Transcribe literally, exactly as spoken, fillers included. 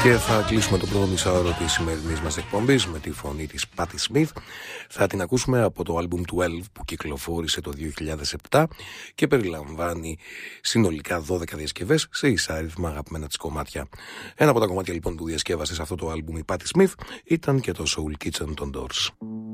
Και θα κλείσουμε το πρώτο μισάωρο της σημερινής μας εκπομπής με τη φωνή της Patti Smith. Θα την ακούσουμε από το άλμπουμ δώδεκα που κυκλοφόρησε το δύο χιλιάδες επτά και περιλαμβάνει συνολικά δώδεκα διασκευές σε εισάριθμα αγαπημένα της κομμάτια. Ένα από τα κομμάτια λοιπόν που διασκεύασε σε αυτό το άλμπουμ η Patti Smith ήταν και το Soul Kitchen των Doors.